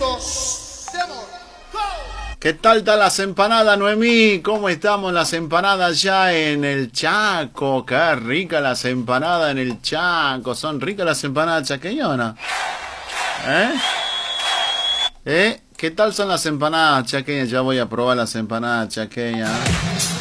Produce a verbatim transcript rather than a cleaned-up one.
minutos de amor. ¡Go! ¿Qué tal están las empanadas, Noemí? ¿Cómo estamos las empanadas ya en el Chaco? Qué rica las empanadas en el Chaco. ¿Son ricas las empanadas chaqueñonas? ¿Eh? ¿Eh? ¿Qué tal son las empanadas chaqueñas? Ya voy a probar las empanadas chaqueñas.